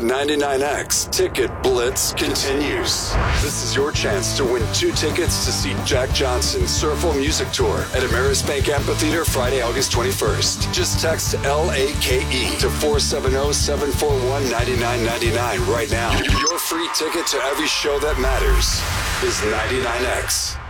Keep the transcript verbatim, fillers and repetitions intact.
The ninety-nine X Ticket Blitz continues. This is your chance to win two tickets to see Jack Johnson's Surfle Music Tour at Ameris Bank Amphitheater Friday, August twenty-first. Just text L A K E to four seven zero, seven four one, nine nine nine nine right now. Your free ticket to every show that matters is ninety-nine X.